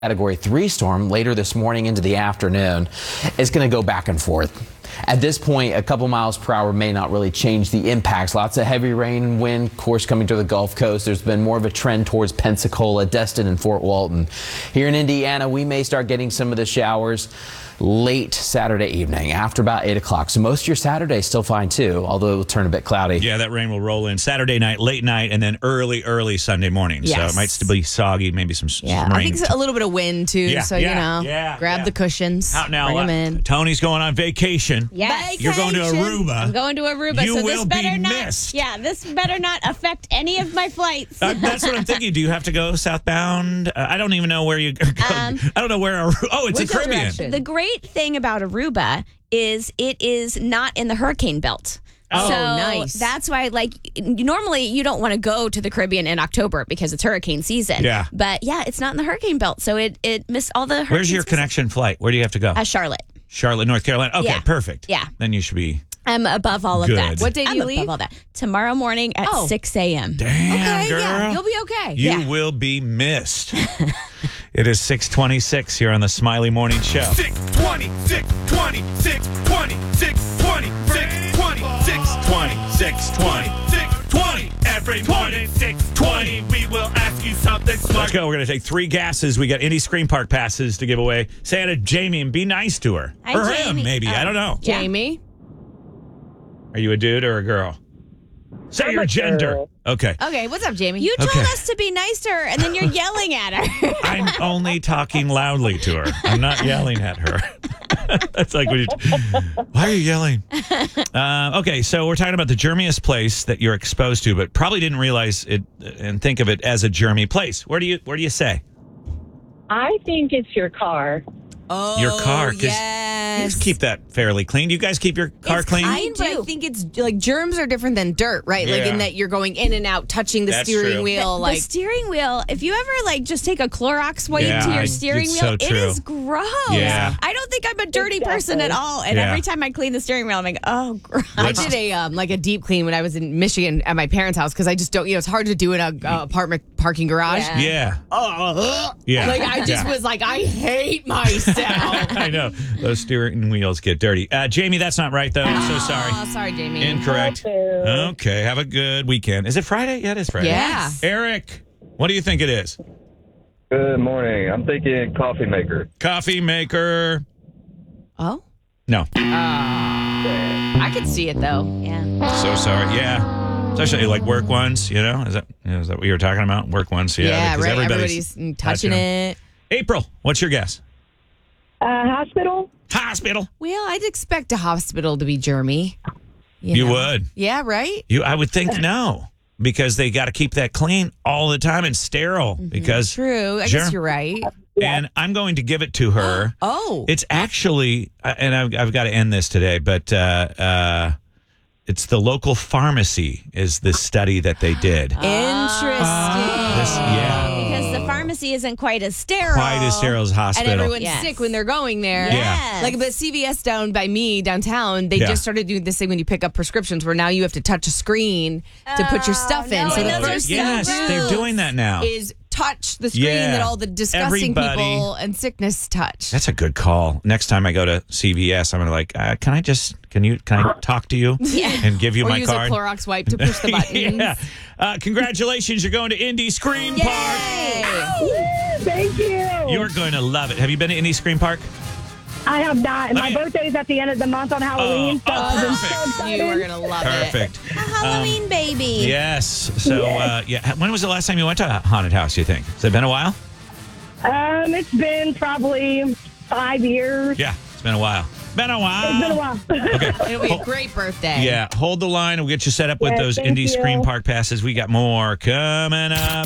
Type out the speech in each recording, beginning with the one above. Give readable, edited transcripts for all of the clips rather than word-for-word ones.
Category 3 storm later this morning into the afternoon. It's going to go back and forth. At this point, a couple miles per hour may not really change the impacts. Lots of heavy rain and wind, of course, coming to the Gulf Coast. There's been more of a trend towards Pensacola, Destin, and Fort Walton. Here in Indiana, we may start getting some of the showers late Saturday evening after about 8 o'clock. So most of your Saturday is still fine, too, although it will turn a bit cloudy. Yeah, that rain will roll in Saturday night, late night, and then early Sunday morning. Yes. So it might still be soggy, maybe some rain. I think a little bit of wind, too. Grab the cushions, Out now, bring them in. Tony's going on vacation. Yes. You're going to Aruba. I'm going to Aruba. You so will this better be not, missed. Yeah, this better not affect any of my flights. That's what I'm thinking. Do you have to go southbound? I don't even know where you go. I don't know where. It's the Caribbean. direction? The great thing about Aruba is it is not in the hurricane belt. Oh, so nice. That's why, normally you don't want to go to the Caribbean in October because it's hurricane season. Yeah. But yeah, it's not in the hurricane belt, so it missed all the hurricanes. Where's your connection flight? Where do you have to go? Charlotte. Charlotte, North Carolina. Okay, Yeah. perfect. Yeah. Then you should be. I'm above all of Good. that. What day do I'm you above leave? all that. Tomorrow morning at 6 a.m. Damn, Okay, girl. yeah, you'll be okay. You will be missed. It is 6:26 here on the Smiley Morning Show. 620, 620, 620, 620, 620, 620, 620, 620. Every morning, 620. We will ask you something smart. Let's go. We're going to take 3 guesses. We got Indy Scream Park passes to give away. Say hi to Jamie and be nice to her. Hi, or Jamie. him, maybe. I don't know. Jamie? Are you a dude or a girl? Say your gender. Okay. Okay, what's up, Jamie? You told Okay. us to be nice to her, and then you're yelling at her. I'm only talking loudly to her. I'm not yelling at her. That's like, why are you yelling? Okay, so we're talking about the germiest place that you're exposed to, but probably didn't realize it and think of it as a germy place. Where do you say? I think it's your car. Oh, Your car, 'cause yes. You just keep that fairly clean. Do you guys keep your car clean? I do. I think it's like germs are different than dirt, right? Like Yeah. in that you're going in and out, touching the That's steering true. wheel. The Like steering wheel, if you ever just take a Clorox wipe Yeah, to your steering it's wheel, so it true. is gross. Yeah. I don't think I'm a dirty person at all. And Yeah. every time I clean the steering wheel, I'm like, oh, gross. I did a deep clean when I was in Michigan at my parents' house because I just don't, it's hard to do in a apartment parking garage. Yeah. Yeah. Yeah. Like I just was like, I hate myself. I know. Those steering wheels get dirty. Jamie, that's not right, though. I'm so sorry. Oh, sorry, Jamie. Incorrect. Okay, have a good weekend. Is it Friday? Yeah, it is Friday. Yeah. Eric, what do you think it is? Good morning. I'm thinking coffee maker. Coffee maker. Oh? No. I could see it though. Yeah. So sorry. Yeah. Especially like work ones, Is that what you were talking about? Work ones, yeah. Yeah, because right. Everybody's touching them. it. April, what's your guess? Hospital? Hospital. Well, I'd expect a hospital to be germy. You know? would. Yeah, right? I would think no. Because they got to keep that clean all the time and sterile. Because True. I Sure. guess you're right. And I'm going to give it to her. Oh. It's actually, and I've got to end this today, but it's the local pharmacy is the study that they did. Interesting. Because the pharmacy isn't quite as sterile. Quite as sterile as And hospital. everyone's Yes. sick when they're going there. Yeah. Like, but CVS down by me, downtown, they Yeah. just started doing this thing when you pick up prescriptions where now you have to touch a screen to put your stuff in. no, So the those are first thing Yes, you do they're doing that now. is touch the screen Yeah. that all the disgusting Everybody- people and sickness touch. That's a good call. Next time I go to CVS, I'm going to can I talk to you and give you or my use card? a Clorox wipe to push the buttons. Yeah. Congratulations, you're going to Indy Scream Park. Thank you. You're going to love it. Have you been to Indy Scream Park? I have not. And my Okay. birthday's at the end of the month on Halloween. so I've been so perfect. excited. You are going to love it. Perfect. A Halloween baby. Yes. So, when was the last time you went to a haunted house, you think? Has it been a while? It's been probably 5 years. Yeah, it's been a while. Been a while. It's been a while. Okay. It'll be a great birthday. Yeah, hold the line. We'll get you set up with Yes, those thank Indy you. Scream Park passes. We got more coming up.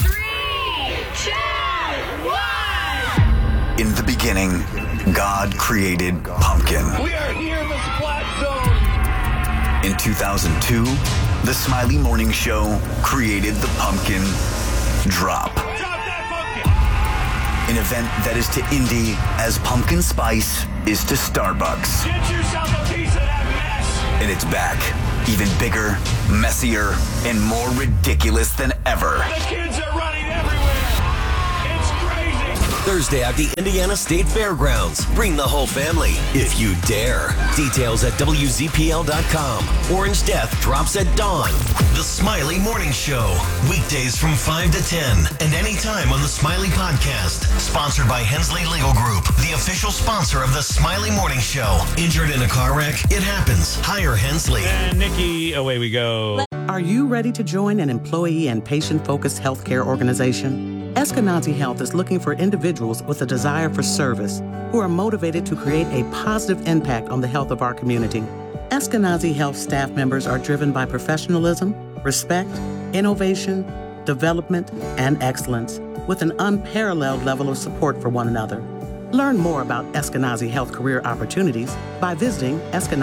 In the beginning, God created pumpkin. We are here in the Splat Zone. In 2002, the Smiley Morning Show created the pumpkin drop. Drop that pumpkin. An event that is to Indy as pumpkin spice is to Starbucks. Get yourself a piece of that mess. And it's back, even bigger, messier, and more ridiculous than ever. The kids are running everywhere. It's crazy. Thursday at the Indiana State Fairgrounds. Bring the whole family, if you dare. Details at WZPL.com. Orange Death drops at dawn. The Smiley Morning Show. Weekdays from 5 to 10 and anytime on the Smiley Podcast. Sponsored by Hensley Legal Group, the official sponsor of the Smiley Morning Show. Injured in a car wreck? It happens. Hire Hensley. And Nikki, away we go. Are you ready to join an employee and patient-focused healthcare organization? Eskenazi Health is looking for individuals with a desire for service who are motivated to create a positive impact on the health of our community. Eskenazi Health staff members are driven by professionalism, respect, innovation, development, and excellence, with an unparalleled level of support for one another. Learn more about Eskenazi Health career opportunities by visiting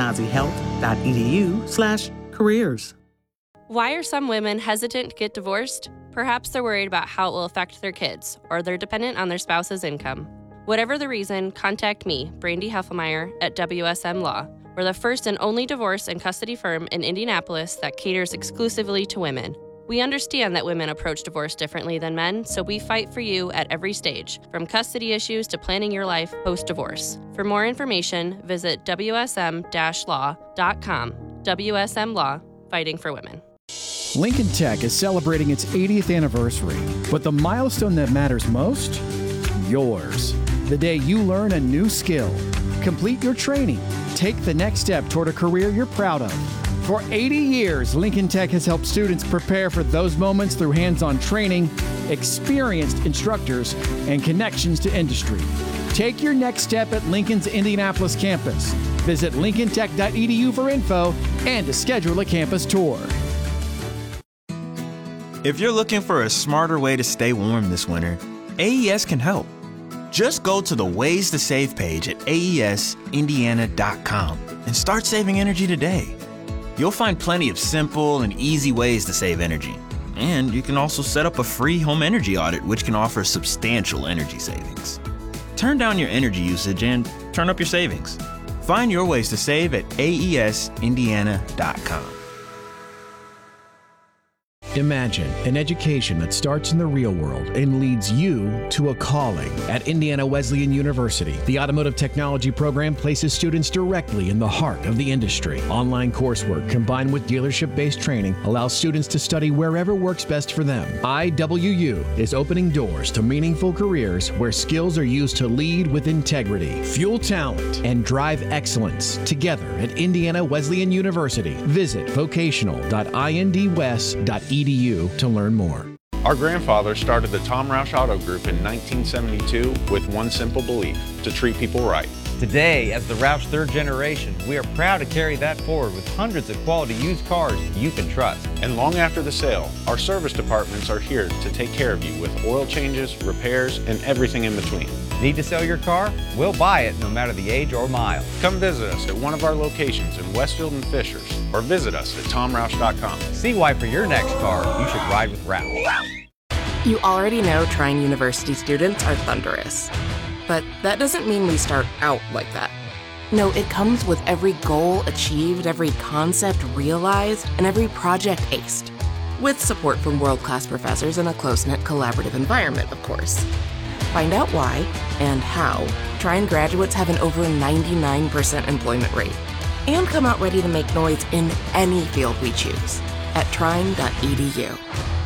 eskenazihealth.edu/careers. Why are some women hesitant to get divorced? Perhaps they're worried about how it will affect their kids, or they're dependent on their spouse's income. Whatever the reason, contact me, Brandy Heffelmeyer, at WSM Law. We're the first and only divorce and custody firm in Indianapolis that caters exclusively to women. We understand that women approach divorce differently than men, so we fight for you at every stage, from custody issues to planning your life post-divorce. For more information, visit WSM-law.com. WSM Law, fighting for women. Lincoln Tech is celebrating its 80th anniversary, but the milestone that matters most? Yours. The day you learn a new skill, complete your training, take the next step toward a career you're proud of. For 80 years, Lincoln Tech has helped students prepare for those moments through hands-on training, experienced instructors, and connections to industry. Take your next step at Lincoln's Indianapolis campus. Visit lincolntech.edu for info and to schedule a campus tour. If you're looking for a smarter way to stay warm this winter, AES can help. Just go to the Ways to Save page at aesindiana.com and start saving energy today. You'll find plenty of simple and easy ways to save energy. And you can also set up a free home energy audit, which can offer substantial energy savings. Turn down your energy usage and turn up your savings. Find your ways to save at aesindiana.com. Imagine an education that starts in the real world and leads you to a calling. At Indiana Wesleyan University, the automotive technology program places students directly in the heart of the industry. Online coursework combined with dealership-based training allows students to study wherever works best for them. IWU is opening doors to meaningful careers where skills are used to lead with integrity, fuel talent, and drive excellence together at Indiana Wesleyan University. Visit vocational.indwest.edu to learn more. Our grandfather started the Tom Roush Auto Group in 1972 with one simple belief: to treat people right. Today, as the Roush third generation, we are proud to carry that forward with hundreds of quality used cars you can trust. And long after the sale, our service departments are here to take care of you with oil changes, repairs, and everything in between. Need to sell your car? We'll buy it no matter the age or mile. Come visit us at one of our locations in Westfield and Fishers, or visit us at tomroush.com. See why for your next car, you should ride with Roush. You already know Trine University students are thunderous. But that doesn't mean we start out like that. No, it comes with every goal achieved, every concept realized, and every project aced. With support from world-class professors in a close-knit collaborative environment, of course. Find out why and how Trine graduates have an over 99% employment rate. And come out ready to make noise in any field we choose at trine.edu.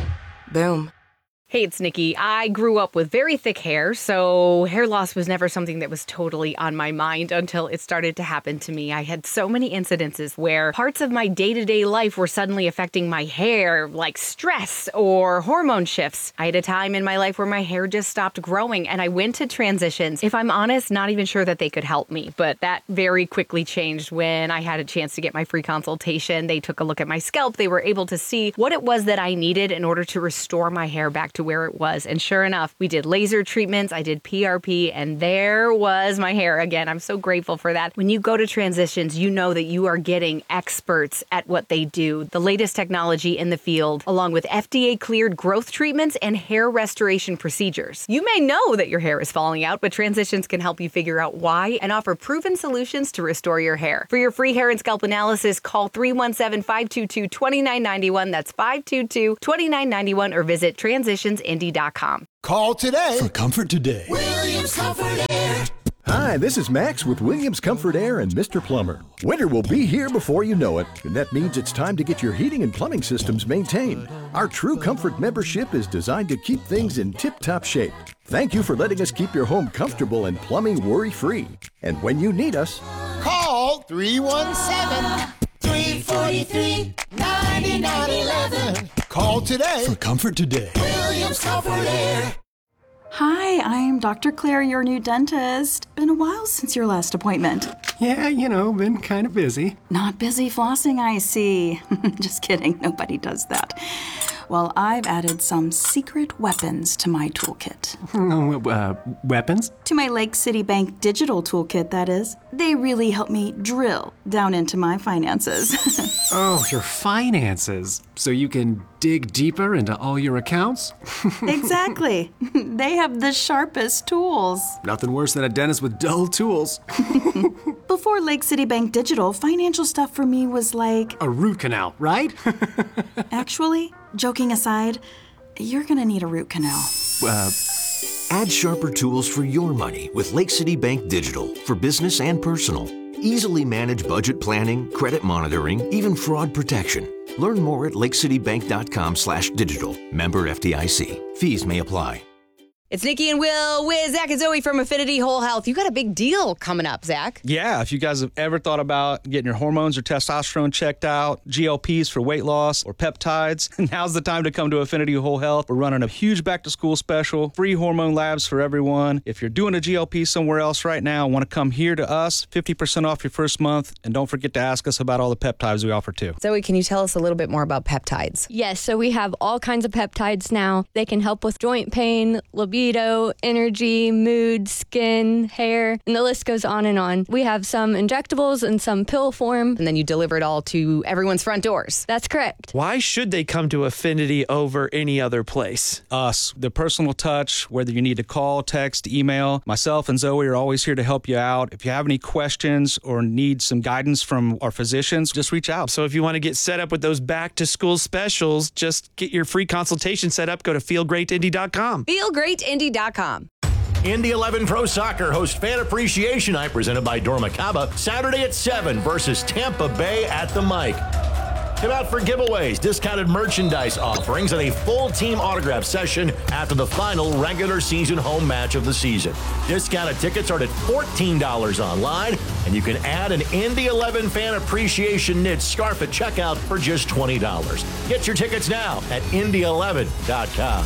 Boom. Hey, it's Nikki. I grew up with very thick hair, so hair loss was never something that was totally on my mind until it started to happen to me. I had so many incidences where parts of my day-to-day life were suddenly affecting my hair, like stress or hormone shifts. I had a time in my life where my hair just stopped growing, and I went to Transitions. If I'm honest, not even sure that they could help me, but that very quickly changed when I had a chance to get my free consultation. They took a look at my scalp. They were able to see what it was that I needed in order to restore my hair back to where it was. And sure enough, we did laser treatments, I did PRP, and there was my hair again. I'm so grateful for that. When you go to Transitions, you know that you are getting experts at what they do, the latest technology in the field, along with FDA-cleared growth treatments and hair restoration procedures. You may know that your hair is falling out, but Transitions can help you figure out why and offer proven solutions to restore your hair. For your free hair and scalp analysis, call 317-522-2991. That's 522-2991, or visit transitionsindy.com. Call today. For comfort today. Williams Comfort Air. Hi, this is Max with Williams Comfort Air and Mr. Plumber. Winter will be here before you know it, and that means it's time to get your heating and plumbing systems maintained. Our True Comfort membership is designed to keep things in tip-top shape. Thank you for letting us keep your home comfortable and plumbing worry-free. And when you need us, call 317-343-9911. Call today. For comfort today. Williams Comfort Air. Hi, I'm Dr. Claire, your new dentist. Been a while since your last appointment. Yeah, been kind of busy. Not busy flossing, I see. Just kidding, nobody does that. Well, I've added some secret weapons to my toolkit. Weapons? To my Lake City Bank digital toolkit, that is. They really help me drill down into my finances. Oh, your finances. So you can dig deeper into all your accounts? Exactly. They have the sharpest tools. Nothing worse than a dentist with dull tools. Before Lake City Bank Digital, financial stuff for me was like... a root canal, right? Actually, joking aside, you're gonna need a root canal. Add sharper tools for your money with Lake City Bank Digital for business and personal. Easily manage budget planning, credit monitoring, even fraud protection. Learn more at lakecitybank.com/digital. Member FDIC. Fees may apply. It's Nikki and Will with Zach and Zoe from Affinity Whole Health. You got a big deal coming up, Zach. Yeah, if you guys have ever thought about getting your hormones or testosterone checked out, GLPs for weight loss, or peptides, now's the time to come to Affinity Whole Health. We're running a huge back-to-school special, free hormone labs for everyone. If you're doing a GLP somewhere else right now, want to come here to us, 50% off your first month, and don't forget to ask us about all the peptides we offer too. Zoe, can you tell us a little bit more about peptides? Yes, so we have all kinds of peptides now. They can help with joint pain, libido, energy, mood, skin, hair, and the list goes on and on. We have some injectables and some pill form. And then you deliver it all to everyone's front doors. That's correct. Why should they come to Affinity over any other place? Us, the personal touch, whether you need to call, text, email. Myself and Zoe are always here to help you out. If you have any questions or need some guidance from our physicians, just reach out. So if you want to get set up with those back-to-school specials, just get your free consultation set up. Go to feelgreatindy.com. Feelgreatindy.com. Indy 11 Pro Soccer hosts Fan Appreciation Night presented by Dormacaba Saturday at 7 versus Tampa Bay at the Mike. Come out for giveaways, discounted merchandise offerings, and a full team autograph session after the final regular season home match of the season. Discounted tickets are at $14 online, and you can add an Indy 11 Fan Appreciation knit scarf at checkout for just $20. Get your tickets now at Indy11.com.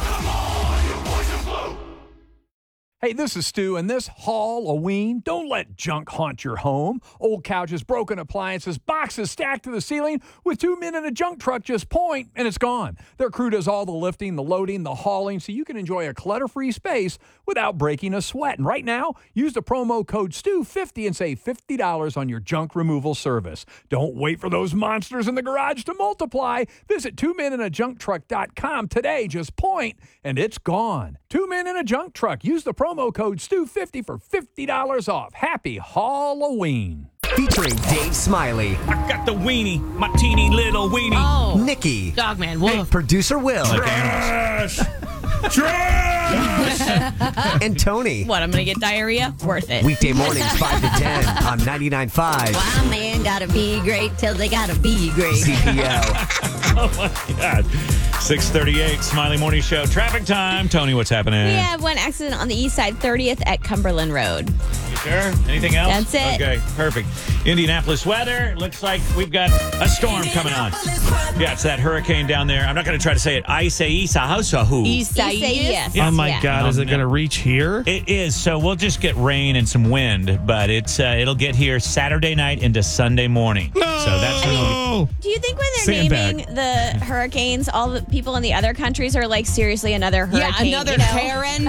Hey, this is Stu, and this Halloween, don't let junk haunt your home. Old couches, broken appliances, boxes stacked to the ceiling. With 2 men in a junk truck, just point, and it's gone. Their crew does all the lifting, the loading, the hauling, so you can enjoy a clutter-free space without breaking a sweat. And right now, use the promo code STU50 and save $50 on your junk removal service. Don't wait for those monsters in the garage to multiply. Visit 2meninajunktruck.com today. Just point, and it's gone. 2 Men in a Junk Truck. Use the promo code STU50 for $50 off. Happy Halloween. Featuring Dave Smiley. I got the weenie, my teeny little weenie. Oh. Nikki. Dogman Wolf. Producer Will. Trash! Trash! And Tony. What, I'm going to get diarrhea? Worth it. Weekday mornings 5 to 10 on 99.5. Wow, man, gotta be great till they gotta be great. CPL. Oh, my God. 6:38, Smiley Morning Show. Traffic time. Tony, what's happening? We have one accident on the east side, 30th at Cumberland Road. You sure? Anything else? That's it. Okay, perfect. Indianapolis weather. Looks like we've got a storm coming on. Yeah, it's that hurricane down there. I'm not going to try to say it. Isaias. Isaias. Yeah. Oh, my God. Is it going to reach here? It is. So we'll just get rain and some wind, but it'll get here Saturday night into Sunday morning. No! So that's when we'll Do you think when they're Sandbag. naming the hurricanes, all the people in the other countries are like, seriously, another hurricane? Yeah, another Karen.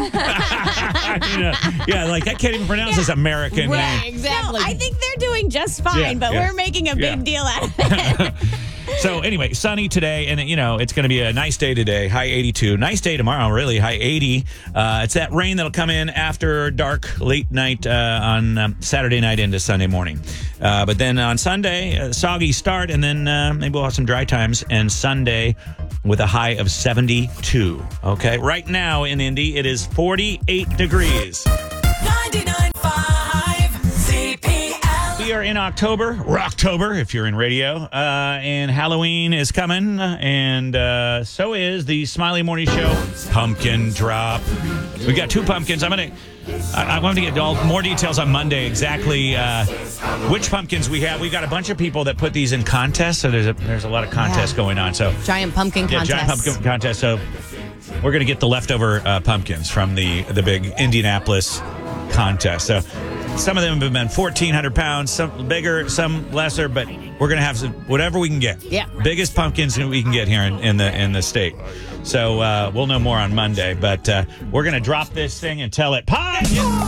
yeah, like I can't even pronounce this American Right, name. exactly. No, I think they're doing just fine, but we're making a big deal out of it. So anyway, sunny today, and it's going to be a nice day today, high 82. Nice day tomorrow, really, high 80. It's that rain that'll come in after dark, late night on Saturday night into Sunday morning. But then on Sunday, soggy start, and then maybe we'll have some dry times. And Sunday, with a high of 72. Okay. Right now in Indy, it is 48 degrees. 99.5 CPL. We are in October, Rocktober, if you're in radio, and Halloween is coming, and so is the Smiley Morning Show Pumpkin Drop. We got 2 pumpkins. I want to get more details on Monday, exactly which pumpkins we have. We've got a bunch of people that put these in contests, so there's a lot of contests going on. So Giant pumpkin contest. Giant pumpkin contest. So we're going to get the leftover pumpkins from the big Indianapolis contest. So some of them have been 1,400 pounds, some bigger, some lesser, but we're going to have whatever we can get. Yeah. Biggest pumpkins that we can get here in the state. So we'll know more on Monday, but we're going to drop this thing and tell it pie.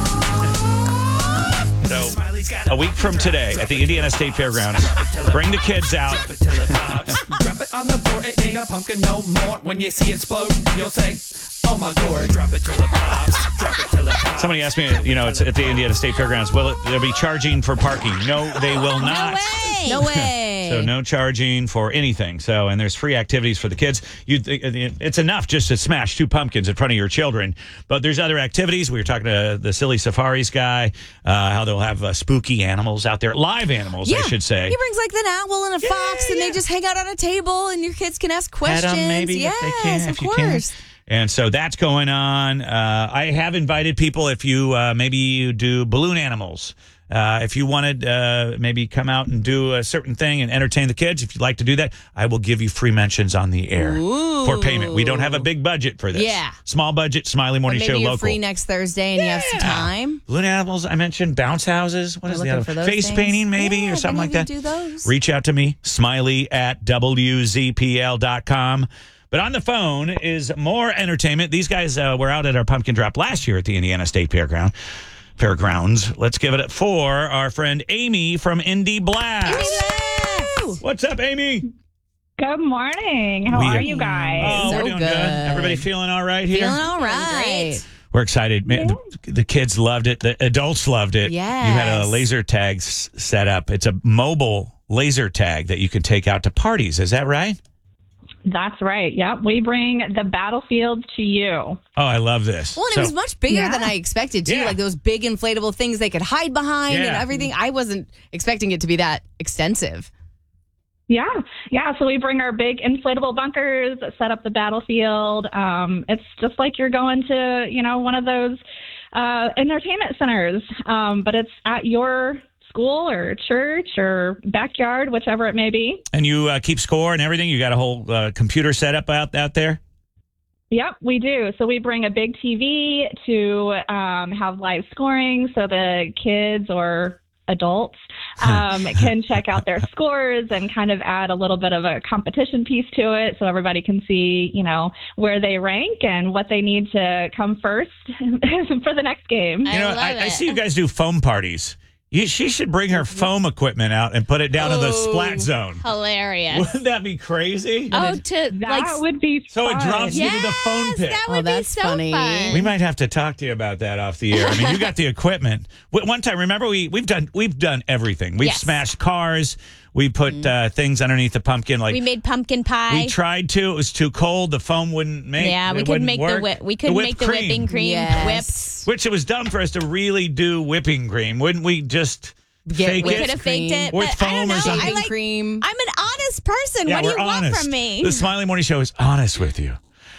So a week from today at the Indiana State Fairgrounds, bring the kids out. Drop it on the floor, it ain't a pumpkin no more. When you see it explode, you'll say, oh my lord, drop it till it pops. Drop it till it pops. Somebody asked me, it's at the Indiana State Fairgrounds, they'll be charging for parking. No, they will not. No way. So no charging for anything. So, and there's free activities for the kids. It's enough just to smash 2 pumpkins in front of your children. But there's other activities. We were talking to the Silly Safaris guy, how they'll have spooky animals out there, live animals, I should say. He brings like an owl and a fox, and they just hang out on a table, and your kids can ask questions. Pet 'em maybe yes, if they can, of if you course. can. And so that's going on. I have invited people, if you maybe you do balloon animals. If you wanted maybe come out and do a certain thing and entertain the kids, if you'd like to do that, I will give you free mentions on the air for payment. We don't have a big budget for this. Yeah. Small budget, Smiley Morning Maybe Show you're local. free next Thursday and you have some time. Balloon animals, I mentioned. Bounce houses. What is the other? For those Face things. painting maybe or something like that. Do those. Reach out to me, smiley@wzpl.com. But on the phone is more entertainment. These guys were out at our pumpkin drop last year at the Indiana State Fairgrounds. Let's give it up for our friend Amy from Indy Blast. What's up, Amy? Good morning. How are you guys? Oh, we're doing good. Everybody feeling all right here? Feeling all right. We're excited. Man, the kids loved it. The adults loved it. Yes. You had a laser tag set up. It's a mobile laser tag that you can take out to parties. Is that right? That's right. Yep. We bring the battlefield to you. Oh, I love this. Well, and it was much bigger than I expected, too. Yeah. Like those big inflatable things they could hide behind and Yeah. everything. I wasn't expecting it to be that extensive. Yeah. Yeah. So we bring our big inflatable bunkers, set up the battlefield. It's just like you're going to, one of those entertainment centers, but it's at your school or church or backyard, whichever it may be. And you keep score and everything? You got a whole computer set up out there? Yep, we do. So we bring a big TV to have live scoring so the kids or adults can check out their scores and kind of add a little bit of a competition piece to it so everybody can see, where they rank and what they need to come first for the next game. I see you guys do foam parties. She should bring her foam equipment out and put it down in the splat zone. Hilarious. Wouldn't that be crazy? That would be so fun. it drops you to the foam pit. That would be so fun. We might have to talk to you about that off the air. I mean, you got the equipment. One time, remember we've done everything. We've smashed cars. We put things underneath the pumpkin. Like we made pumpkin pie. We tried to. It was too cold. The foam wouldn't make. Yeah, we couldn't make the whip. We couldn't make the whipping cream whipped. Which it was dumb for us to really do whipping cream. Wouldn't we just fake we it? could have faked it. With But foam I don't know. or something. I like cream. I'm an honest person. Yeah, what do you we're honest. want from me? The Smiley Morning Show is honest with you.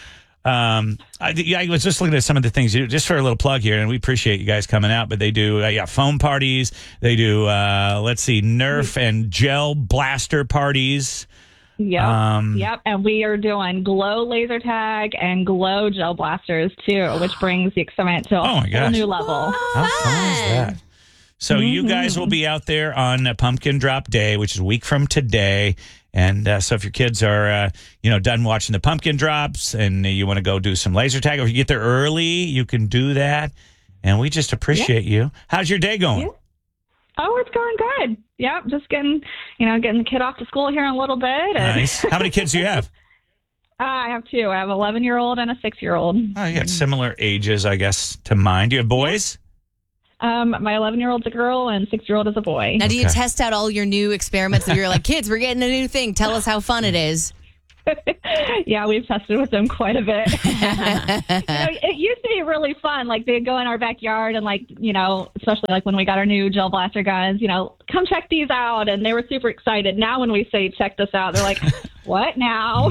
I was just looking at some of the things you do, just for a little plug here, and we appreciate you guys coming out. But they do, foam parties. They do, Nerf and gel blaster parties. Yep. And we are doing glow laser tag and glow gel blasters too, which brings the excitement to a whole new level. How fun is that? So you guys will be out there on Pumpkin Drop Day, which is a week from today. And so if your kids are, done watching the pumpkin drops and you want to go do some laser tag, or if you get there early, you can do that. And we just appreciate you. How's your day going? Yeah. Oh, it's going good. Yep, just getting the kid off to school here in a little bit. Nice. How many kids do you have? I have two. I have an 11-year-old and a 6-year-old. Oh, you got similar ages, I guess, to mine. Do you have boys? My 11-year-old's a girl and 6-year-old is a boy. Now, do you test out all your new experiments that you're like, kids, we're getting a new thing. Tell us how fun it is. Yeah, we've tested with them quite a bit. It used to be really fun. Like, they'd go in our backyard and, like, especially like when we got our new gel blaster guns, come check these out. And they were super excited. Now when we say check this out, they're like, what now?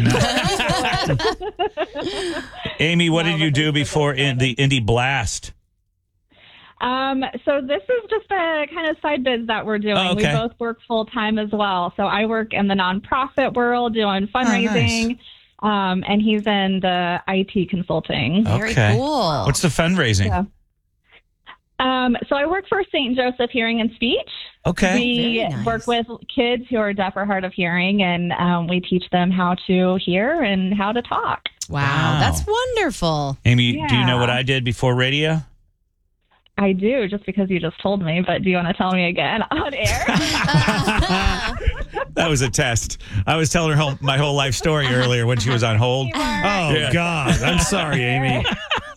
Amy, what did you do before in the Indie Blast? So this is just a kind of side biz that we're doing. Oh, okay. We both work full time as well. So I work in the nonprofit world doing fundraising, and he's in the IT consulting. Very cool. What's the fundraising? Yeah. So I work for St. Joseph Hearing and Speech. Okay. We work with kids who are deaf or hard of hearing, and we teach them how to hear and how to talk. Wow. That's wonderful. Amy, do you know Yeah. what I did before radio? I do, just because you just told me, but do you want to tell me again on air? That was a test. I was telling her my whole life story earlier when she was on hold. Oh, God. I'm sorry, Amy.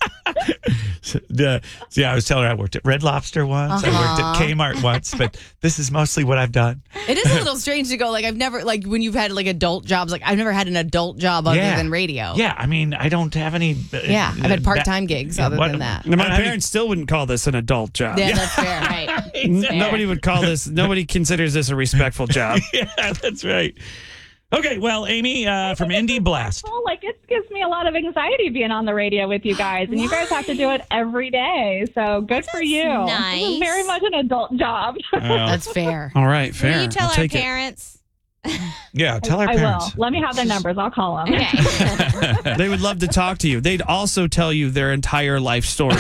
I was telling her I worked at Red Lobster once. I worked at Kmart once, but this is mostly what I've done. It is a little strange to go, like, I've never, like, when you've had, like, adult jobs, like, I've never had an adult job other than radio. Yeah, I mean, I don't have any... Yeah, I've had part-time gigs other than that. My parents still wouldn't call this an adult job. Yeah, that's fair, right. Nobody would call this, nobody considers this a respectful job. Yeah, that's right. Okay, well, Amy from Indie Blast. Well, like, it gives me a lot of anxiety being on the radio with you guys, and you guys have to do it every day. So good for you. nice. This is very much an adult job. That's fair. All right, fair. Will you tell I'll our take it. parents? Yeah, tell our I parents. will. Let me have their numbers. I'll call them. Okay. They would love to talk to you. They'd also tell you their entire life story.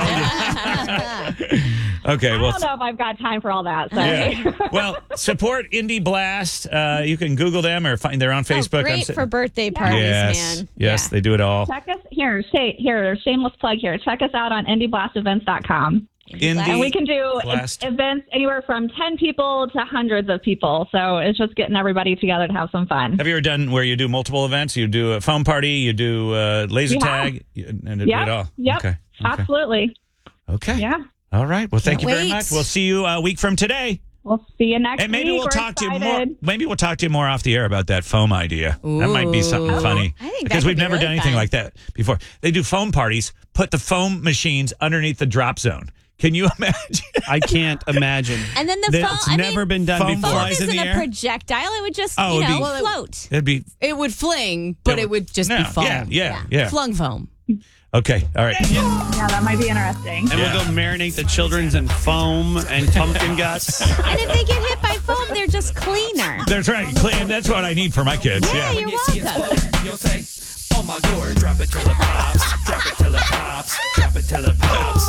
Okay, I well, don't know if I've got time for all that. Sorry. yeah. Well, support Indie Blast. You can Google them or find they're on Facebook. Great for birthday parties, man. Yes, they do it all. Check us here. Shameless plug here. Check us out on IndieBlastEvents.com. And we can do events anywhere from 10 people to hundreds of people. So it's just getting everybody together to have some fun. Have you ever done where you do multiple events? You do a foam party, you do laser tag, and do it all? Yep. Okay. Absolutely. Okay. Yeah. All right. Well, thank you very wait. much. We'll see you a week from today. We'll see you next And maybe week. we'll We're talk to you more. excited. Maybe we'll talk to you more off the air about that foam idea. That might be something funny. I think because that we've could be never really done anything fun. like that before. They do foam parties. Put the foam machines underneath the drop zone. Can you imagine? I can't imagine. And then the It's foam, never been done foam before. flies in isn't the a air. projectile. It would just, Oh, it'd be- float. It'd be It would fling, but it would just be foam. Yeah. Flung foam. Okay. All right. Yeah, that might be interesting. And we'll go marinate the children's in foam and pumpkin guts. And if they get hit by foam, they're just cleaner. That's right. Clean. That's what I need for my kids. Yeah, you're welcome. You'll say, oh my lord, drop it till it pops, drop it till it pops, drop it till it pops.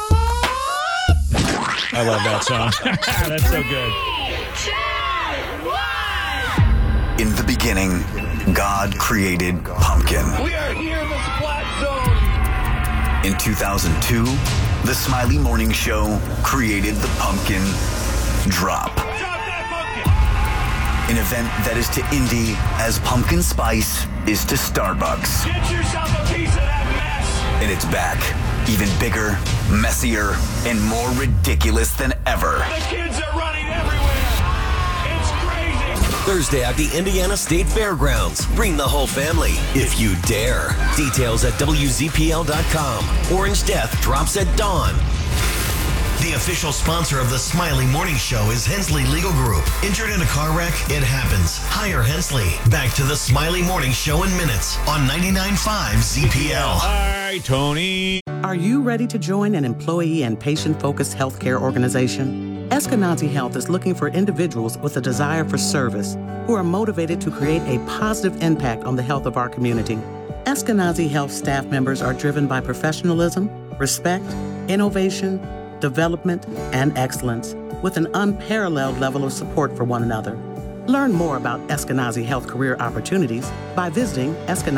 I love that song. That's so good. In the beginning, God created pumpkin. We are here in the Splat Zone. In 2002, The Smiley Morning Show created the pumpkin drop. An event that is to indie as pumpkin spice is to Starbucks. Get yourself a piece of that mess. And it's back, even bigger, messier, and more ridiculous than ever. The kids are running everywhere. It's crazy. Thursday at the Indiana State Fairgrounds. Bring the whole family, if you dare. Details at WZPL.com. Orange Death drops at dawn. The official sponsor of the Smiley Morning Show is Hensley Legal Group. Injured in a car wreck? It happens. Hire Hensley. Back to the Smiley Morning Show in minutes on 99.5 ZPL. All right, Tony. Are you ready to join an employee and patient-focused healthcare organization? Eskenazi Health is looking for individuals with a desire for service who are motivated to create a positive impact on the health of our community. Eskenazi Health staff members are driven by professionalism, respect, innovation, development, and excellence, with an unparalleled level of support for one another. Learn more about Eskenazi Health career opportunities by visiting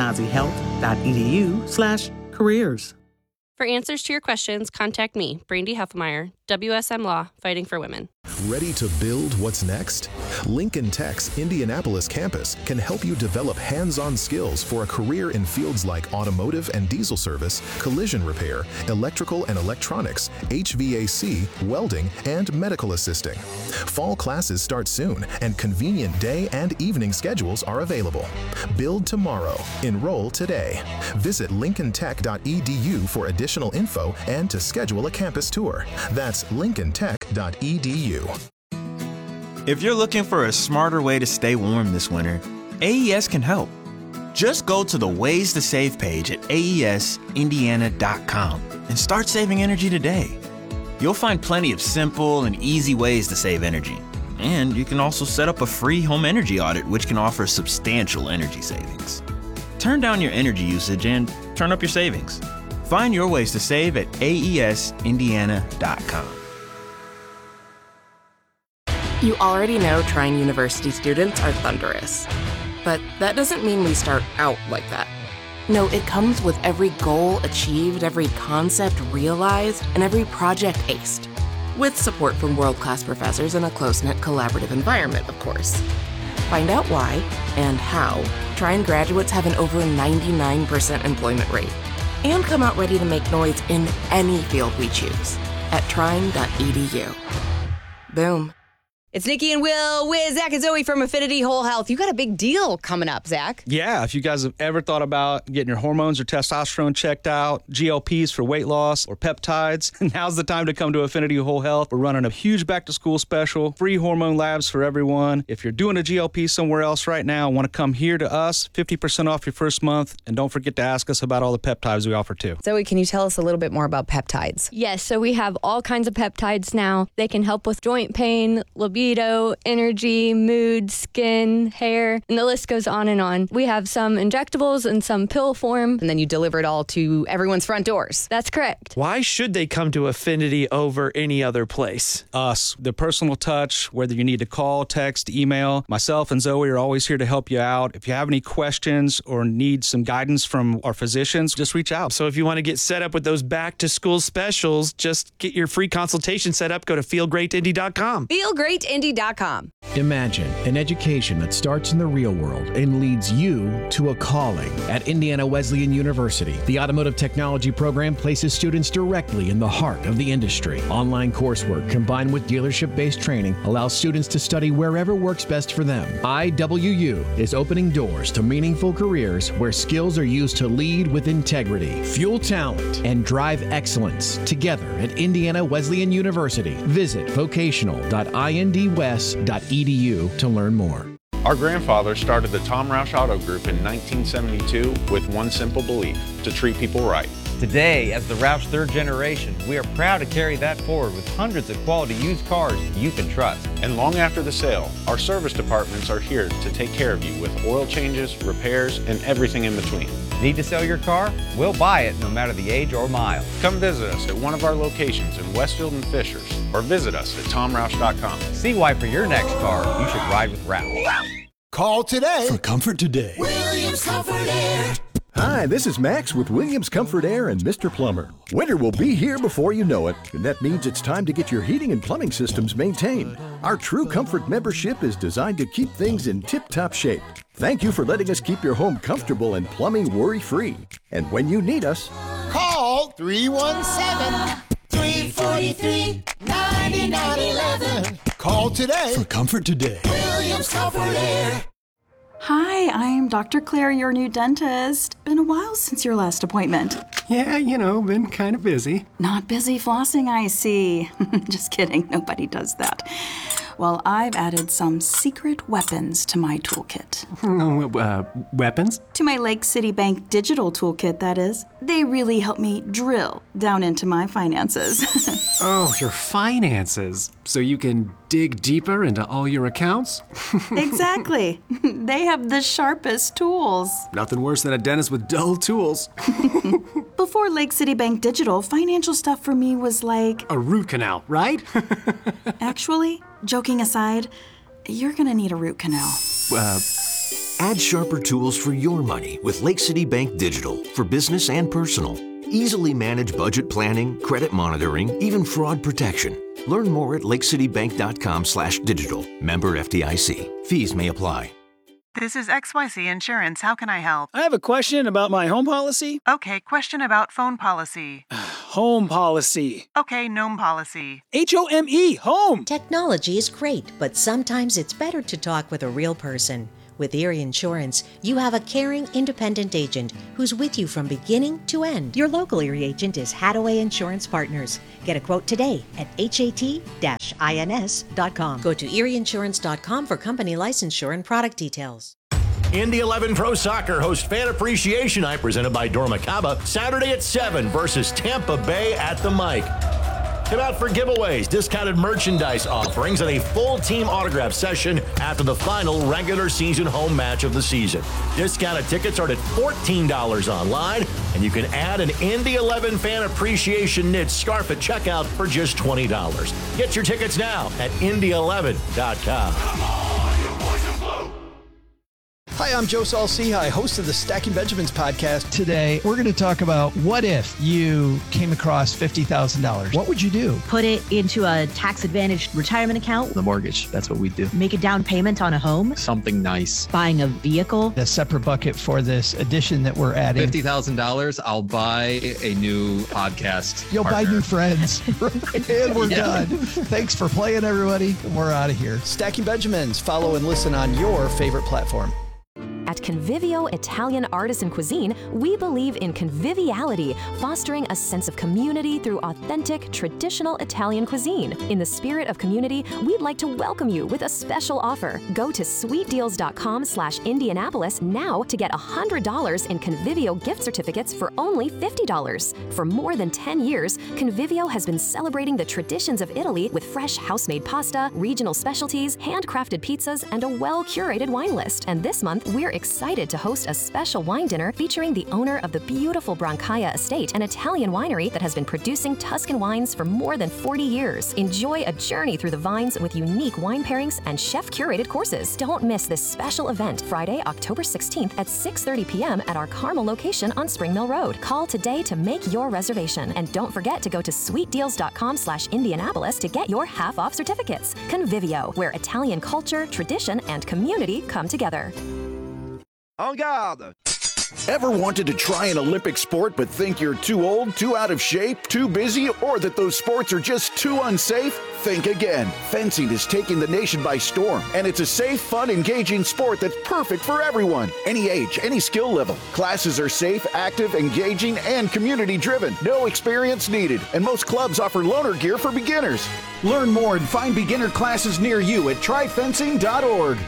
eskenazihealth.edu/careers. For answers to your questions, contact me, Brandy Heffelmeyer, WSM Law, Fighting for Women. Ready to build what's next? Lincoln Tech's Indianapolis campus can help you develop hands-on skills for a career in fields like automotive and diesel service, collision repair, electrical and electronics, HVAC, welding, and medical assisting. Fall classes start soon, and convenient day and evening schedules are available. Build tomorrow. Enroll today. Visit lincolntech.edu for additional info and to schedule a campus tour. That's lincolntech.edu. If you're looking for a smarter way to stay warm this winter, AES can help. Just go to the Ways to Save page at aesindiana.com and start saving energy today. You'll find plenty of simple and easy ways to save energy. And you can also set up a free home energy audit, which can offer substantial energy savings. Turn down your energy usage and turn up your savings. Find your ways to save at aesindiana.com. You already know Trine University students are thunderous. But that doesn't mean we start out like that. No, it comes with every goal achieved, every concept realized, and every project aced. With support from world-class professors in a close-knit collaborative environment, of course. Find out why and how Trine graduates have an over 99% employment rate and come out ready to make noise in any field we choose at trine.edu. Boom. It's Nikki and Will with Zach and Zoe from Affinity Whole Health. You got a big deal coming up, Zach. Yeah, if you guys have ever thought about getting your hormones or testosterone checked out, GLPs for weight loss, or peptides, now's the time to come to Affinity Whole Health. We're running a huge back-to-school special, free hormone labs for everyone. If you're doing a GLP somewhere else right now, want to come here to us, 50% off your first month, and don't forget to ask us about all the peptides we offer too. Zoe, can you tell us a little bit more about peptides? Yes, so we have all kinds of peptides now. They can help with joint pain, libido, energy, mood, skin, hair, and the list goes on and on. We have some injectables and some pill form. And then you deliver it all to everyone's front doors. That's correct. Why should they come to Affinity over any other place? Us, the personal touch, whether you need to call, text, email. Myself and Zoe are always here to help you out. If you have any questions or need some guidance from our physicians, just reach out. So if you want to get set up with those back-to-school specials, just get your free consultation set up. Go to feelgreatindy.com. Feelgreatindy.com. Imagine an education that starts in the real world and leads you to a calling. At Indiana Wesleyan University, the automotive technology program places students directly in the heart of the industry. Online coursework combined with dealership-based training allows students to study wherever works best for them. IWU is opening doors to meaningful careers where skills are used to lead with integrity, fuel talent, and drive excellence together at Indiana Wesleyan University. Visit vocational.indwest.edu to learn more. Our grandfather started the Tom Roush Auto Group in 1972 with one simple belief: to treat people right. Today, as the Roush third generation, we are proud to carry that forward with hundreds of quality used cars you can trust. And long after the sale, our service departments are here to take care of you with oil changes, repairs, and everything in between. Need to sell your car? We'll buy it no matter the age or mile. Come visit us at one of our locations in Westfield and Fishers, or visit us at tomroush.com. See why for your next car, you should ride with Roush. Call today for Comfort Today. Williams Comfort Air. Hi, this is Max with Williams Comfort Air and Mr. Plumber. Winter will be here before you know it, and that means it's time to get your heating and plumbing systems maintained. Our True Comfort membership is designed to keep things in tip-top shape. Thank you for letting us keep your home comfortable and plumbing worry-free. And when you need us, call 317-343-9911. Call today for Comfort Today. Williams Comfort Air. Hi, I'm Dr. Claire, your new dentist. Been a while since your last appointment. Yeah, been kind of busy. Not busy flossing, I see. Just kidding, nobody does that. Well, I've added some secret weapons to my toolkit. Weapons? To my Lake City Bank digital toolkit, that is. They really help me drill down into my finances. Oh, your finances. So you can dig deeper into all your accounts? Exactly. They have the sharpest tools. Nothing worse than a dentist with dull tools. Before Lake City Bank Digital, financial stuff for me was like... a root canal, right? Actually, joking aside, you're gonna need a root canal. Add sharper tools for your money with Lake City Bank Digital for business and personal. Easily manage budget planning, credit monitoring, even fraud protection. Learn more at lakecitybank.com/digital. Member FDIC. Fees may apply. This is XYZ Insurance. How can I help? I have a question about my home policy. Okay, question about phone policy. Home policy. Okay, gnome policy. HOME, home. Technology is great, but sometimes it's better to talk with a real person. With Erie Insurance, you have a caring, independent agent who's with you from beginning to end. Your local Erie agent is Hadaway Insurance Partners. Get a quote today at hat-ins.com. Go to erieinsurance.com for company licensure and product details. Indy 11 Pro Soccer hosts Fan Appreciation Night presented by Dormacaba Saturday at 7 versus Tampa Bay at the Mike. Come out for giveaways, discounted merchandise offerings, and a full team autograph session after the final regular season home match of the season. Discounted tickets are at $14 online, and you can add an Indy 11 Fan Appreciation knit scarf at checkout for just $20. Get your tickets now at Indy11.com. Hi, I'm Joe Saul-Sehy, host of the Stacking Benjamins podcast. Today, we're going to talk about what if you came across $50,000. What would you do? Put it into a tax-advantaged retirement account. The mortgage, that's what we do. Make a down payment on a home. Something nice. Buying a vehicle. A separate bucket for this addition that we're adding. $50,000, I'll buy a new podcast You'll partner. buy new friends. And we're done. Thanks for playing, everybody. We're out of here. Stacking Benjamins. Follow and listen on your favorite platform. At Convivio Italian Artisan Cuisine, we believe in conviviality, fostering a sense of community through authentic, traditional Italian cuisine. In the spirit of community, we'd like to welcome you with a special offer. Go to sweetdeals.com/Indianapolis now to get $100 in Convivio gift certificates for only $50. For more than 10 years, Convivio has been celebrating the traditions of Italy with fresh house-made pasta, regional specialties, handcrafted pizzas, and a well-curated wine list. And this month, we're excited to host a special wine dinner featuring the owner of the beautiful Brancaia Estate, an Italian winery that has been producing Tuscan wines for more than 40 years. Enjoy a journey through the vines with unique wine pairings and chef-curated courses. Don't miss this special event, Friday, October 16th at 6:30 p.m. at our Carmel location on Spring Mill Road. Call today to make your reservation. And don't forget to go to sweetdeals.com/Indianapolis to get your half-off certificates. Convivio, where Italian culture, tradition, and community come together. En garde! Ever wanted to try an Olympic sport but think you're too old, too out of shape, too busy, or that those sports are just too unsafe? Think again. Fencing is taking the nation by storm, and it's a safe, fun, engaging sport that's perfect for everyone. Any age, any skill level. Classes are safe, active, engaging, and community-driven. No experience needed, and most clubs offer loaner gear for beginners. Learn more and find beginner classes near you at tryfencing.org.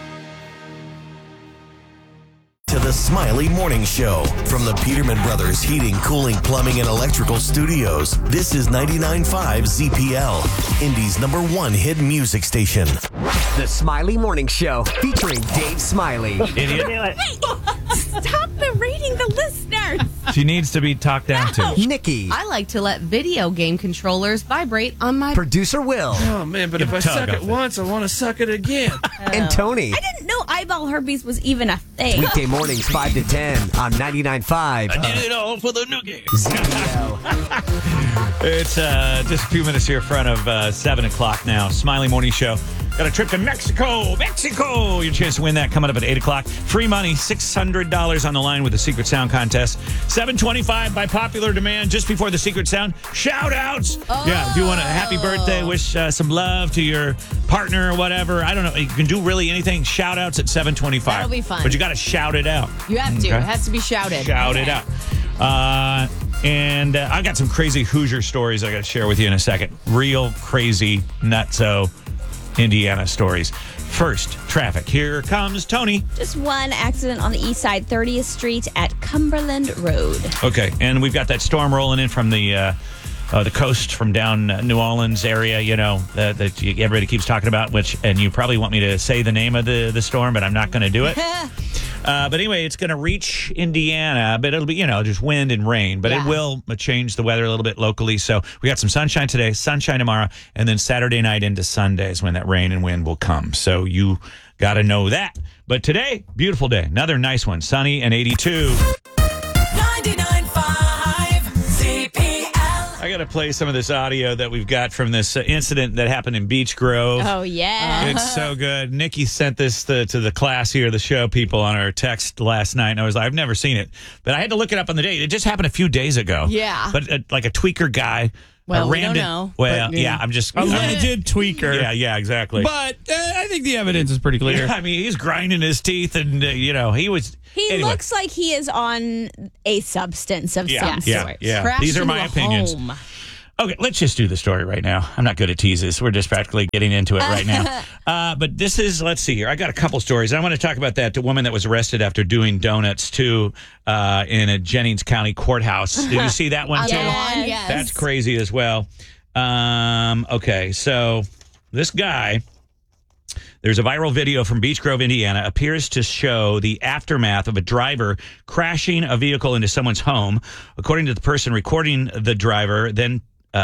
To the Smiley Morning Show from the Peterman Brothers Heating, Cooling, Plumbing, and Electrical Studios. This is 99.5 ZPL, Indy's #1 hit music station. The Smiley Morning Show featuring Dave Smiley. Idiot. Stop berating the listeners. She needs to be talked down to. Nikki. I like to let video game controllers vibrate on my... Producer Will. Oh, man, but if I suck it once, I want to suck it again. And Tony. I didn't know eyeball herpes was even a thing. Weekday mornings 5 to 10 on 99.5. I did it all for the new game. ZPL. It's just a few minutes here in front of 7 o'clock now. Smiley Morning Show. Got a trip to Mexico. Mexico! Your chance to win that coming up at 8 o'clock. Free money, $600 on the line with the Secret Sound contest. 7:25 by popular demand just before the Secret Sound. Shout-outs! Oh. Yeah, if you want a happy birthday, wish some love to your partner or whatever. I don't know. You can do really anything. Shout-outs at 7:25. That'll be fun. But you got to shout it out. You have to. Okay? It has to be shouted. Shout it out. And I got some crazy Hoosier stories I got to share with you in a second. Real crazy, nutso Indiana stories. First, traffic. Here comes Tony. Just one accident on the east side, 30th Street at Cumberland Road. Okay, and we've got that storm rolling in from the coast from down New Orleans area, you know, that everybody keeps talking about, and you probably want me to say the name of the storm, but I'm not going to do it. But anyway, it's going to reach Indiana, but it'll be, just wind and rain. But it will change the weather a little bit locally. So we got some sunshine today, sunshine tomorrow, and then Saturday night into Sunday is when that rain and wind will come. So you got to know that. But today, beautiful day. Another nice one. Sunny and 82. 99.5 ZPL. I I got to play some of this audio that we've got from this incident that happened in Beech Grove. Oh, yeah. It's so good. Nikki sent this to the class here, the show people, on our text last night, and I was like, I've never seen it. But I had to look it up on the date. It just happened a few days ago. Yeah. But like a tweaker guy. Well, a we random, don't know. Well, but, yeah, I'm just... Alleged tweaker. Yeah, exactly. But I think the evidence is pretty clear. Yeah, I mean, he's grinding his teeth, and, he was... He anyway. looks like he is on a substance of some sort. Yeah. These are my opinions. Home. Okay, let's just do the story right now. I'm not good at teases. We're just practically getting into it right now. But this is, let's see here. I got a couple stories. I want to talk about that woman that was arrested after doing donuts, too, in a Jennings County courthouse. Did you see that one, too? Yes. That's crazy as well. Okay, so this guy... There's a viral video from Beech Grove, Indiana, appears to show the aftermath of a driver crashing a vehicle into someone's home. According to the person recording the driver, then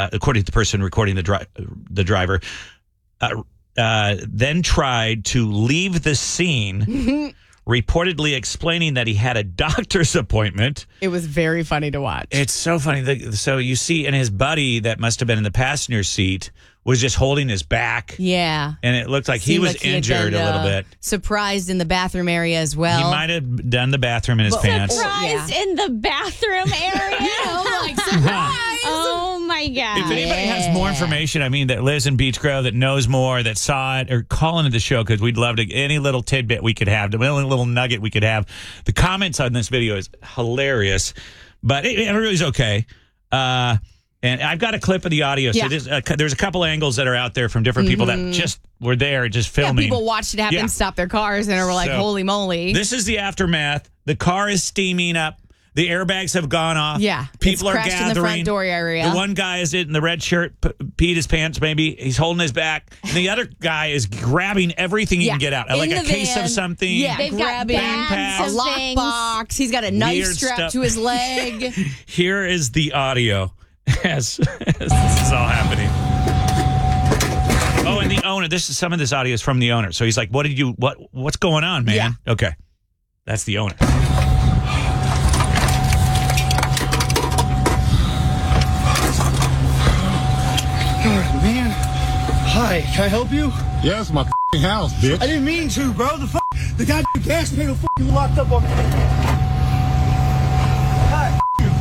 tried to leave the scene, reportedly explaining that he had a doctor's appointment. It was very funny to watch. It's so funny. So you see, and his buddy that must have been in the passenger seat was just holding his back. Yeah. And it looked like he was injured a little bit. Surprised in the bathroom area as well. He might have done the bathroom in his pants. Surprised in the bathroom area. Surprise. Oh, my God. If anybody has more information, that lives in Beech Grove, that knows more, that saw it, or call into the show, because we'd love to, any little tidbit we could have, any little nugget we could have. The comments on this video is hilarious, but it really is okay. And I've got a clip of the audio. So there's a couple angles that are out there from different people that just were there, just filming. Yeah, people watched it happen, stop their cars, and were like, holy moly. This is the aftermath. The car is steaming up. The airbags have gone off. Yeah. People are gathering. In the front door area. The one guy is in the red shirt, peed his pants maybe. He's holding his back. And the other guy is grabbing everything he can get out. Like a case of something. Yeah, they've grabbing got bags a lockbox. He's got a knife strapped to his leg. Here is the audio as this is all happening. Oh, and the owner. Some of this audio is from the owner. So he's like, what's going on, man? Yeah. Okay. That's the owner. Man, hi, can I help you? Yeah, it's my house, bitch. I didn't mean to, bro. The goddamn gas pedal locked up on me. Hi,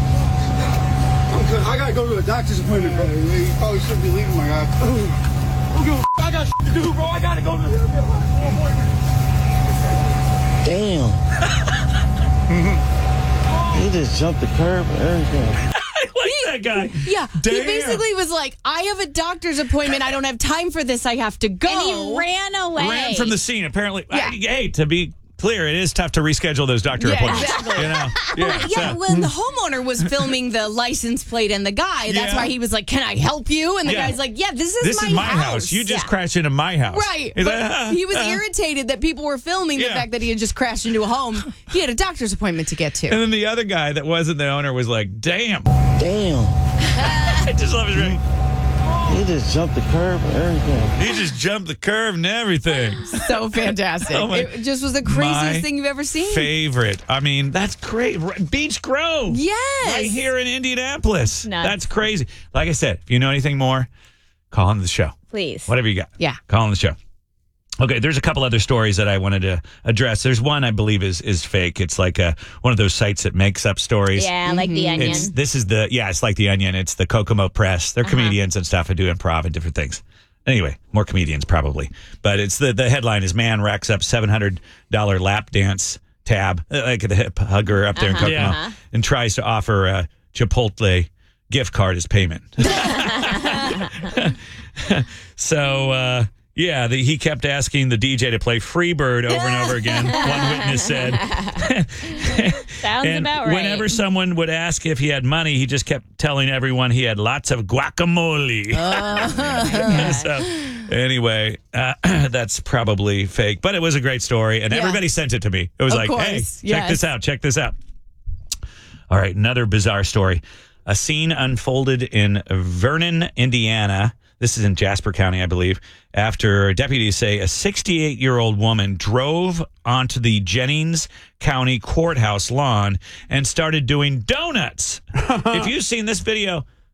I gotta go to a doctor's appointment, bro. You probably shouldn't be leaving, my guy. I got shit to do, bro. I gotta go to the appointment. Damn. He just jumped the curb and everything. That guy. Yeah. Damn. He basically was like, I have a doctor's appointment. I don't have time for this. I have to go. And he ran away. Ran from the scene, apparently. Yeah. Hey, to be clear, it is tough to reschedule those doctor appointments. Exactly. When the homeowner was filming the license plate and the guy, that's why he was like, can I help you? And the guy's like, this is my house. You just crashed into my house. Right. But he was irritated that people were filming the fact that he had just crashed into a home. He had a doctor's appointment to get to. And then the other guy that wasn't the owner was like, damn. I just love his ring. He just jumped the curb and everything. He just jumped the curb and everything. So fantastic. It just was the craziest thing you've ever seen. Favorite. That's great. Beech Grove. Yes. Right here in Indianapolis. Nuts. That's crazy. Like I said, if you know anything more, call on the show. Please. Whatever you got. Yeah. Call on the show. Okay, there's a couple other stories that I wanted to address. There's one I believe is fake. It's like one of those sites that makes up stories. Yeah, like The Onion. It's like The Onion. It's the Kokomo Press. They're comedians and stuff who do improv and different things. Anyway, more comedians probably. But it's the headline is man racks up $700 lap dance tab, like the hip hugger up there in Kokomo, and tries to offer a Chipotle gift card as payment. So, he kept asking the DJ to play Freebird over and over again, one witness said. Sounds about right. Whenever someone would ask if he had money, he just kept telling everyone he had lots of guacamole. So, anyway, that's probably fake, but it was a great story, and everybody sent it to me. It was hey, check this out. All right, another bizarre story. A scene unfolded in Vernon, Indiana. This is in Jasper County, I believe, after deputies say a 68-year-old woman drove onto the Jennings County Courthouse lawn and started doing donuts. If you've seen this video,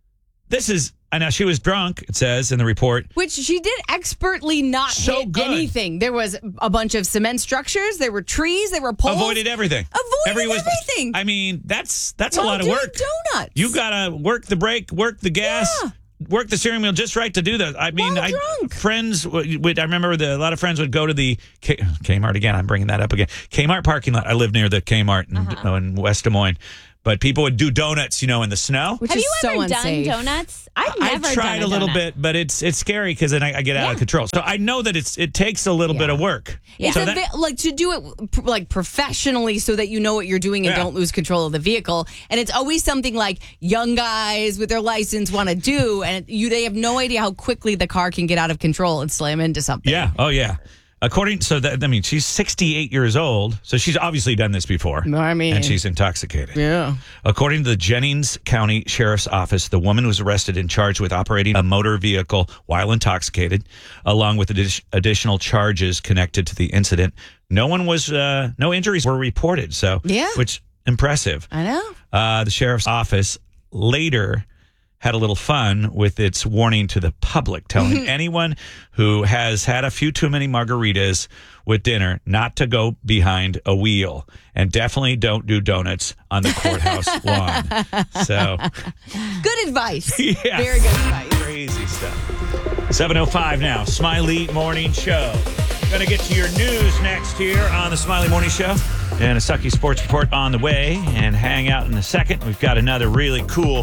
I know she was drunk, it says in the report. Which she did expertly not hit anything. There was a bunch of cement structures. There were trees. There were poles. Avoided everything. Everything. I mean, that's a lot of work. Donuts. You got to work the brake, work the gas. Yeah. Work the steering wheel just right to do that. I mean, I remember a lot of friends would go to the Kmart again. I'm bringing that up again. Kmart parking lot. I live near the Kmart in West Des Moines. But people would do donuts, in the snow. Which Have is you so ever unsafe. done donuts? I've never tried done a little bit, but it's scary because then I get out of control. So I know that it takes a little bit of work. Yeah. So to do it like professionally so that you know what you're doing and don't lose control of the vehicle. And it's always something like young guys with their license want to do, and they have no idea how quickly the car can get out of control and slam into something. Yeah. Oh, yeah. She's 68 years old, so she's obviously done this before. And she's intoxicated. Yeah. According to the Jennings County Sheriff's Office, the woman was arrested and charged with operating a motor vehicle while intoxicated, along with additional charges connected to the incident. No injuries were reported, which impressive. I know. The Sheriff's Office later had a little fun with its warning to the public, telling anyone who has had a few too many margaritas with dinner not to go behind a wheel, and definitely don't do donuts on the courthouse lawn. So, good advice. Yeah. Very good advice. Crazy stuff. 7:05 now. Smiley Morning Show. Going to get to your news next here on the Smiley Morning Show. And a Sucky Sports Report on the way. And hang out in a second. We've got another really cool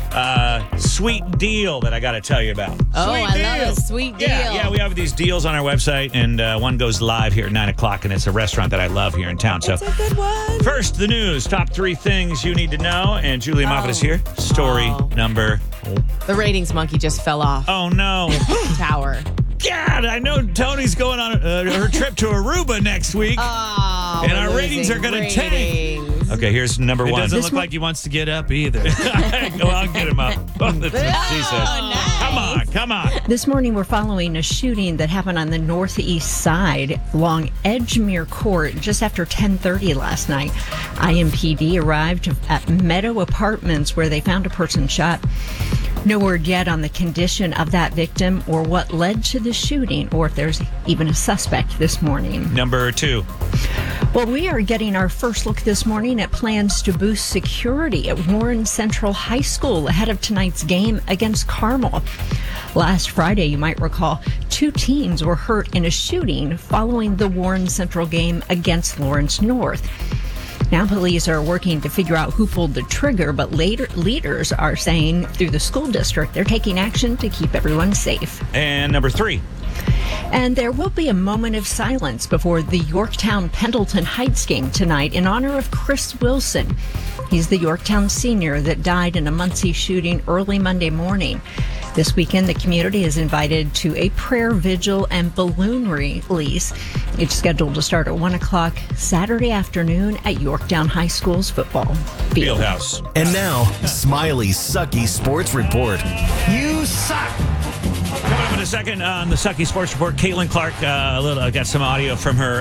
sweet deal that I got to tell you about. Oh, I love a sweet deal. Yeah, we have these deals on our website, and one goes live here at 9 o'clock, and it's a restaurant that I love here in town. It's a good one. First, the news. Top 3 things you need to know, and Julia Moffat is here. Story number... The ratings monkey just fell off. Oh, no. Tower. God, I know Tony's going on her trip to Aruba next week, and our ratings are going to tank. Okay, here's number 1. It doesn't look like he wants to get up either. Well, I'll get him up. That's what she said. Nice. Come on. This morning, we're following a shooting that happened on the northeast side along Edgemere Court just after 10:30 last night. IMPD arrived at Meadow Apartments where they found a person shot. No word yet on the condition of that victim or what led to the shooting, or if there's even a suspect this morning. Number 2. Well, we are getting our first look this morning at plans to boost security at Warren Central High School ahead of tonight's game against Carmel. Last Friday, you might recall, 2 teens were hurt in a shooting following the Warren Central game against Lawrence North. Now police are working to figure out who pulled the trigger, but leaders are saying through the school district they're taking action to keep everyone safe. And number 3. And there will be a moment of silence before the Yorktown Pendleton Heights game tonight in honor of Chris Wilson. He's the Yorktown senior that died in a Muncie shooting early Monday morning. This weekend, the community is invited to a prayer vigil and balloon release. It's scheduled to start at 1 o'clock Saturday afternoon at Yorktown High School's football field. Fieldhouse. And now, Smiley's Sucky Sports Report. You suck! Coming up in a second on the Sucky Sports Report, Caitlin Clark got some audio from her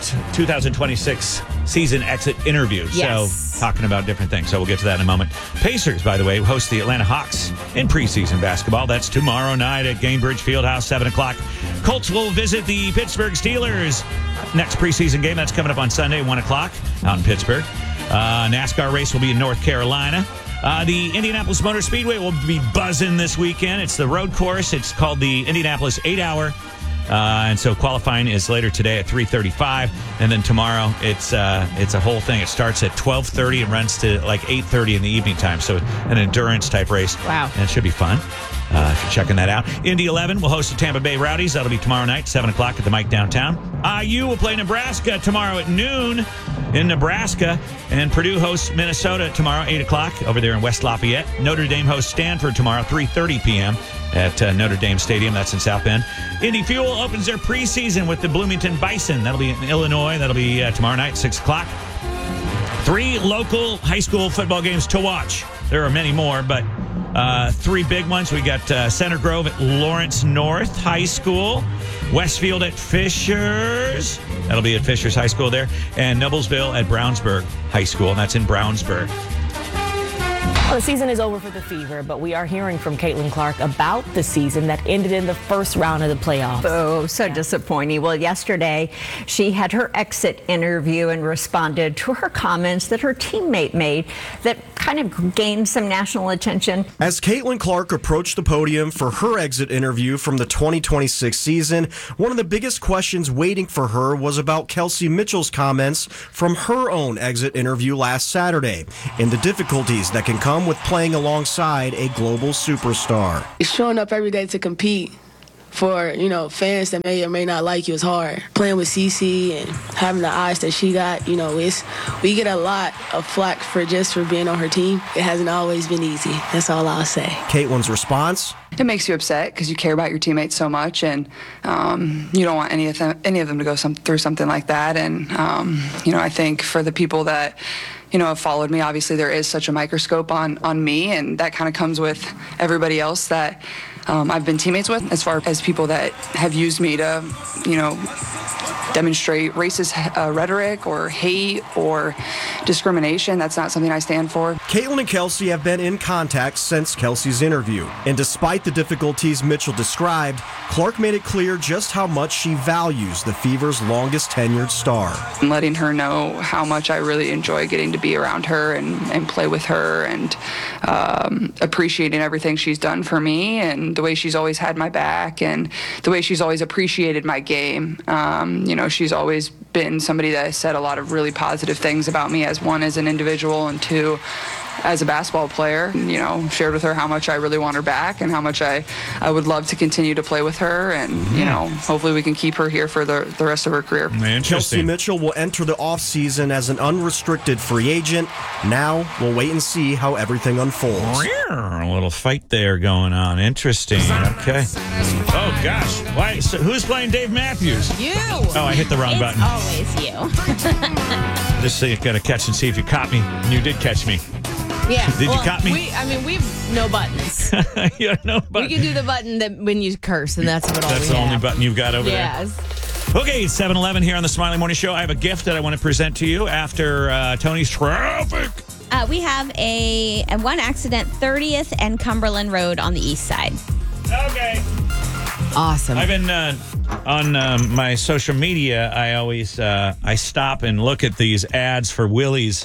2026 season exit interview. Yes. So talking about different things. So we'll get to that in a moment. Pacers, by the way, host the Atlanta Hawks in preseason basketball. That's tomorrow night at Gainbridge Fieldhouse, 7 o'clock. Colts will visit the Pittsburgh Steelers. Next preseason game, that's coming up on Sunday, 1 o'clock out in Pittsburgh. NASCAR race will be in North Carolina. The Indianapolis Motor Speedway will be buzzing this weekend. It's the road course. It's called the Indianapolis 8-Hour. And so qualifying is later today at 3:35, and then tomorrow it's a whole thing. It starts at 12:30 and runs to like 8:30 in the evening time. So an endurance type race. Wow, and it should be fun. If you're checking that out. Indy 11 will host the Tampa Bay Rowdies. That'll be tomorrow night, 7 o'clock at the Mike downtown. IU will play Nebraska tomorrow at noon in Nebraska. And Purdue hosts Minnesota tomorrow, 8 o'clock over there in West Lafayette. Notre Dame hosts Stanford tomorrow, 3:30 p.m. at Notre Dame Stadium. That's in South Bend. Indy Fuel opens their preseason with the Bloomington Bison. That'll be in Illinois. That'll be tomorrow night, 6 o'clock. 3 local high school football games to watch. There are many more, but 3 big ones. We got Center Grove at Lawrence North High School, Westfield at Fishers. That'll be at Fishers High School there, and Noblesville at Brownsburg High School, and that's in Brownsburg. Well, the season is over for the Fever, but we are hearing from Caitlin Clark about the season that ended in the first round of the playoffs. Oh, so disappointing. Well, yesterday she had her exit interview and responded to her comments that her teammate made that kind of gained some national attention. As Caitlin Clark approached the podium for her exit interview from the 2026 season, one of the biggest questions waiting for her was about Kelsey Mitchell's comments from her own exit interview last Saturday and the difficulties that can come with playing alongside a global superstar. Showing up every day to compete for, fans that may or may not like you is hard. Playing with Cece and having the eyes that she got, we get a lot of flack for being on her team. It hasn't always been easy. That's all I'll say. Caitlin's response? It makes you upset because you care about your teammates so much, and you don't want any of them to go through something like that. And I think for the people that have followed me, obviously there is such a microscope on me, and that kind of comes with everybody else that I've been teammates with, as far as people that have used me to, demonstrate racist rhetoric or hate or discrimination. That's not something I stand for. Caitlin and Kelsey have been in contact since Kelsey's interview. And despite the difficulties Mitchell described, Clark made it clear just how much she values the Fever's longest tenured star. And letting her know how much I really enjoy getting to be around her and play with her, and appreciating everything she's done for me and the way she's always had my back and the way she's always appreciated my game. She's always been somebody that has said a lot of really positive things about me, as one, as an individual, and two, as a basketball player. Shared with her how much I really want her back and how much I would love to continue to play with her, and hopefully we can keep her here for the rest of her career. Kelsey Mitchell will enter the offseason as an unrestricted free agent. Now we'll wait and see how everything unfolds. A little fight there going on. Interesting. Okay. Oh gosh. Why? So who's playing Dave Matthews? You. Oh, I hit the wrong button. Always you. Just so you got to catch and see if you caught me. And you did catch me. Yeah. Did you caught me? We've no buttons. Yeah, no button. We can do the button that when you curse, and that's what all That's we the only have. button you've got over there. Yes. Okay, it's 7-11 here on the Smiley Morning Show. I have a gift that I want to present to you after Tony's traffic. We have a one accident, 30th and Cumberland Road on the east side. Okay. Awesome. I've been on my social media. I always I stop and look at these ads for Willie's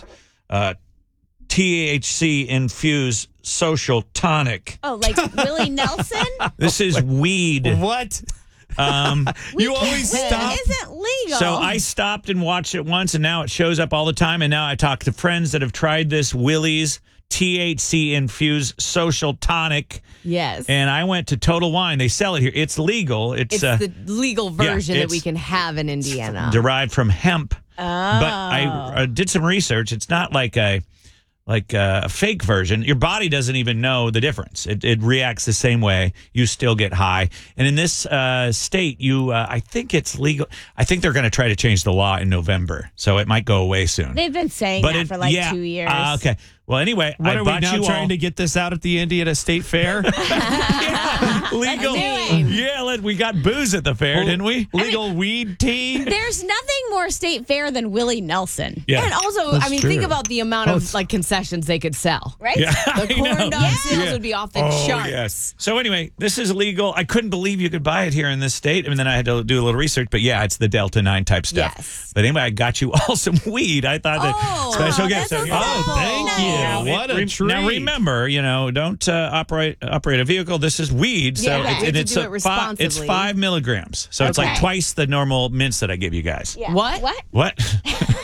THC infused social tonic. Oh, like Willie Nelson? This is weed. What? You always stop. It isn't legal. So I stopped and watched it once, and now it shows up all the time. And now I talk to friends that have tried this Willie's THC infused social tonic. Yes. And I went to Total Wine. They sell it here. It's legal. It's the legal version that it's we can have in Indiana. derived from hemp. Oh. But I did some research. It's not like a fake version. Your body doesn't even know the difference. It reacts the same way. You still get high. And in this state, I think it's legal. I think they're going to try to change the law in November, so it might go away soon. They've been saying that for 2 years. Okay. Well, anyway, What I are we bought now you trying all to get this out at the Indiana State Fair? legal. Yeah, we got booze at the fair, didn't we? Legal weed tea. There's nothing more state fair than Willie Nelson. Yeah. And also, That's true. think about the amount of concessions they could sell. Right? Yeah, The corn dog sales would be off the charts. Yes. So anyway, this is legal. I couldn't believe you could buy it here in this state. I mean, then I had to do a little research, but yeah, it's the Delta 9 type stuff. Yes. But anyway, I got you all some weed. I thought that special gift. that's So, so thank nice. you. Now, What a treat. Now remember, don't operate a vehicle. This is weed, so Yeah, right. You have to it's do it it's 5 responsibly. milligrams. So it's like Okay. twice the normal mints that I give you guys. Yeah. What? What?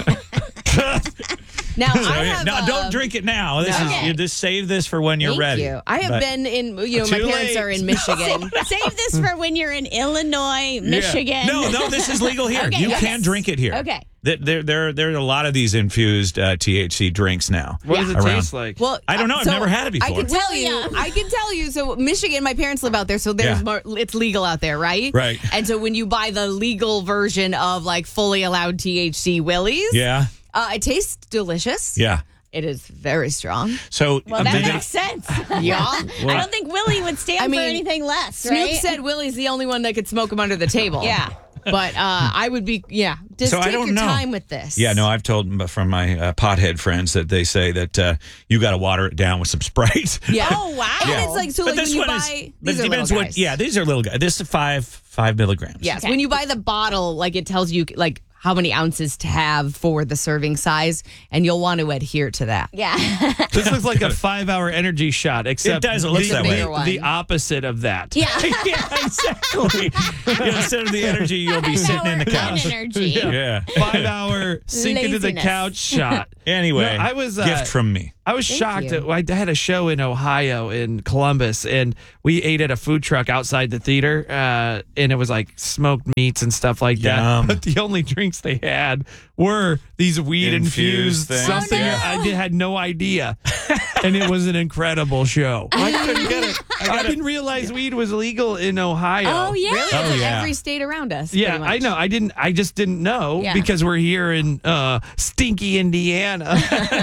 Now, So, I have, no, don't drink it now. This Okay. is you just save this for when you're Thank ready. you. I have But- been in, my Too parents late. are in Michigan. Save this for when you're in Illinois, Michigan. Yeah. No, this is legal here. Okay, You yes. can drink it here. Okay. There are a lot of these infused THC drinks now. What does it around. taste like? Well, I don't know. I've so never had it before. I can tell you. So Michigan, my parents live out there, so there's Yeah. more. It's legal out there, right? Right. And so when you buy the legal version of fully allowed THC Willie's, Yeah. it tastes delicious. Yeah. It is very strong. So Well, that makes sense. Yeah. I don't think Willie would stand for anything less, Snoop right? said Willie's the only one that could smoke him under the table. Yeah. But I would be, just So I take don't your know. time with this. Yeah, no, I've told from my pothead friends that they say that you got to water it down with some Sprite. Yeah. Oh, wow. And it's like, so But like when this you one buy, but these it are depends little what. guys. Yeah, these are little guys. This is 5 milligrams. Yes. When you buy the bottle, like it tells you like how many ounces to have for the serving size, and you'll want to adhere to that. Yeah. This looks like a 5-hour energy shot, except It does. It looks that way. the opposite of that. Yeah. Yeah, exactly. Instead of the energy, you'll be sitting in the couch. energy. Yeah. 5-hour sink into the Laziness. couch shot. Anyway, No, I was gift from me. I was Thank shocked. you. I had a show in Ohio, in Columbus, and we ate at a food truck outside the theater, and it was like smoked meats and stuff like Yum. that. But the only drinks they had were these Infused weed-infused things. something. Oh, no. I had no idea. And it was an incredible show. I couldn't get it. I didn't realize weed was legal in Ohio. Oh, yeah. Really? Oh, It's in yeah. every state around us. Yeah, pretty much. I know. I just didn't know Yeah. because we're here in stinky Indiana.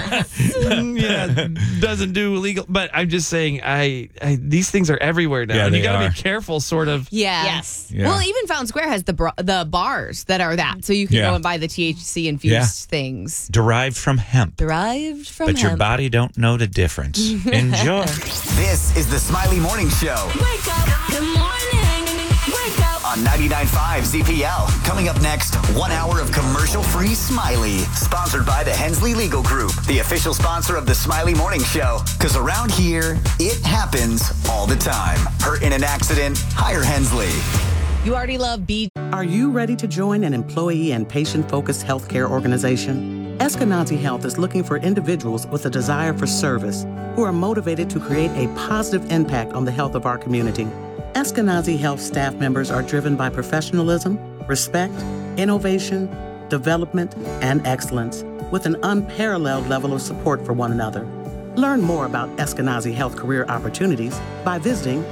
Yeah, doesn't do illegal. But I'm just saying, these things are everywhere now. Yeah, and you they got to are. be careful, sort of. Yeah. Yes. Yeah. Well, even Fountain Square has the bars that are that, so you can Yeah. go and buy the THC infused Yeah. things Derived from hemp. derived from But your hemp. body don't know the difference. Enjoy. This is the Smiley Morning Show Wake up. Good morning. Wake up. on 99.5 ZPL. Coming up next, 1 hour of commercial-free Smiley. Sponsored by the Hensley Legal Group, the official sponsor of the Smiley Morning Show. Because around here, it happens all the time. Hurt in an accident? Hire Hensley. You already love B. Are you ready to join an employee and patient-focused healthcare organization? Eskenazi Health is looking for individuals with a desire for service who are motivated to create a positive impact on the health of our community. Eskenazi Health staff members are driven by professionalism, respect, innovation, development, and excellence, with an unparalleled level of support for one another. Learn more about Eskenazi Health career opportunities by visiting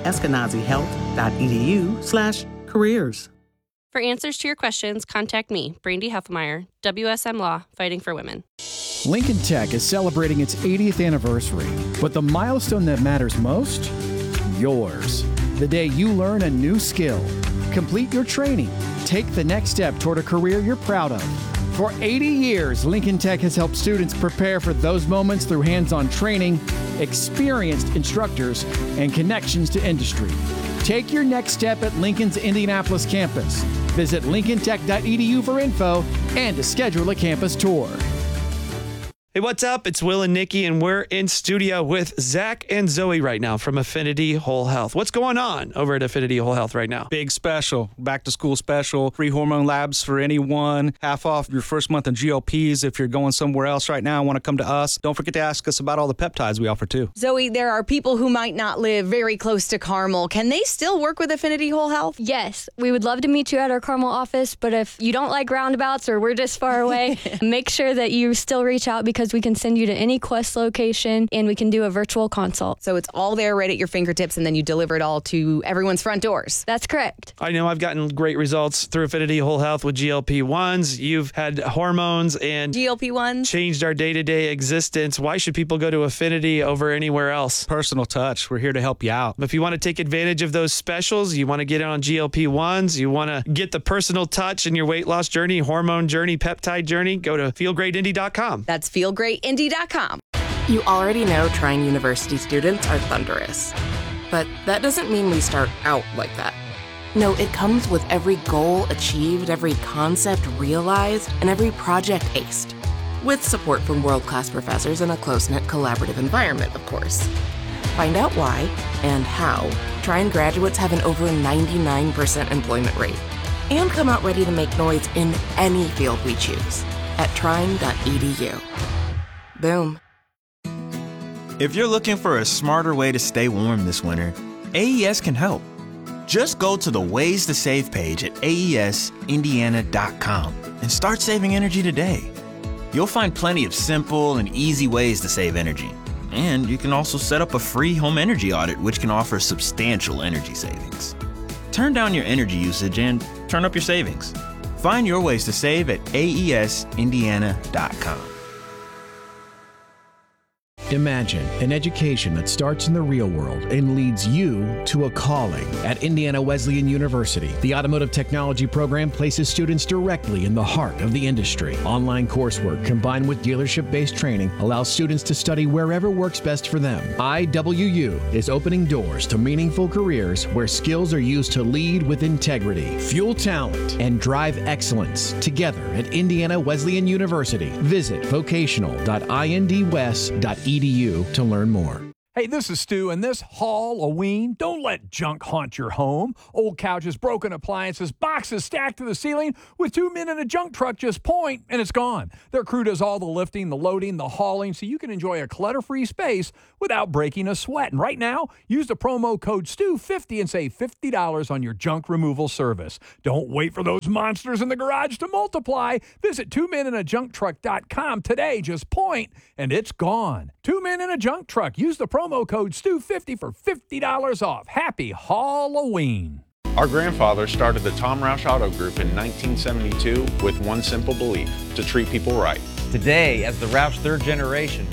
eskenazihealth.edu/careers. For answers to your questions, contact me, Brandy Huffmeyer, WSM Law, Fighting for Women. Lincoln Tech is celebrating its 80th anniversary, but the milestone that matters most? Yours. The day you learn a new skill, complete your training, take the next step toward a career you're proud of. For 80 years, Lincoln Tech has helped students prepare for those moments through hands-on training, experienced instructors, and connections to industry. Take your next step at Lincoln's Indianapolis campus. Visit lincolntech.edu for info and to schedule a campus tour. Hey, what's up? It's Will and Nikki, and we're in studio with Zach and Zoe right now from Affinity Whole Health. What's going on over at Affinity Whole Health right now? Big special, back to school special, free hormone labs for anyone, half off your first month of GLPs. If you're going somewhere else right now and want to come to us, don't forget to ask us about all the peptides we offer too. Zoe, there are people who might not live very close to Carmel. Can they still work with Affinity Whole Health? Yes, we would love to meet you at our Carmel office, but if you don't like roundabouts or we're just far away, make sure that you still reach out because we can send you to any Quest location and we can do a virtual consult. So it's all there right at your fingertips and then you deliver it all to everyone's front doors. That's correct. I know I've gotten great results through Affinity Whole Health with GLP-1s. You've had hormones and GLP-1s changed our day-to-day existence. Why should people go to Affinity over anywhere else? Personal touch. We're here to help you out. If you want to take advantage of those specials, you want to get on GLP-1s, you want to get the personal touch in your weight loss journey, hormone journey, peptide journey, go to feelgreatindy.com. That's feelgreatindy.com. You already know Trine University students are thunderous. But that doesn't mean we start out like that. No, it comes with every goal achieved, every concept realized, and every project aced. With support from world-class professors in a close-knit collaborative environment, of course. Find out why and how Trine graduates have an over 99% employment rate. And come out ready to make noise in any field we choose at trine.edu. Boom. If you're looking for a smarter way to stay warm this winter, AES can help. Just go to the Ways to Save page at aesindiana.com and start saving energy today. You'll find plenty of simple and easy ways to save energy. And you can also set up a free home energy audit, which can offer substantial energy savings. Turn down your energy usage and turn up your savings. Find your ways to save at aesindiana.com. Imagine an education that starts in the real world and leads you to a calling. At Indiana Wesleyan University, the Automotive Technology program places students directly in the heart of the industry. Online coursework combined with dealership-based training allows students to study wherever works best for them. IWU is opening doors to meaningful careers where skills are used to lead with integrity, fuel talent, and drive excellence together at Indiana Wesleyan University. Visit vocational.indwest.edu to learn more. Hey, this is Stu, and this Halloween, don't let junk haunt your home. Old couches, broken appliances, boxes stacked to the ceiling. With 2 men in a junk truck, just point, and it's gone. Their crew does all the lifting, the loading, the hauling, so you can enjoy a clutter-free space without breaking a sweat. And right now, use the promo code STU50 and save $50 on your junk removal service. Don't wait for those monsters in the garage to multiply. Visit 2meninajunktruck.com today. Just point, and it's gone. 2 Men in a Junk Truck. Use the promo code STU50 for $50 off. Happy Halloween. Our grandfather started the Tom Roush Auto Group in 1972 with one simple belief: to treat people right. Today, as the Roush third generation,